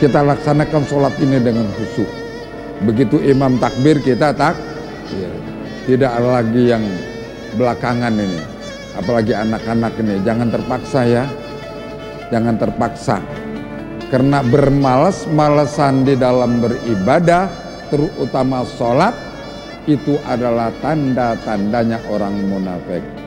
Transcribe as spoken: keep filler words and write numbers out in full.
kita laksanakan sholat ini dengan khusyuk. Begitu imam takbir kita tak, ya, tidak lagi yang belakangan ini, apalagi anak-anak ini. Jangan terpaksa ya, jangan terpaksa. Karena bermalas-malasan di dalam beribadah, terutama sholat, itu adalah tanda-tandanya orang munafik.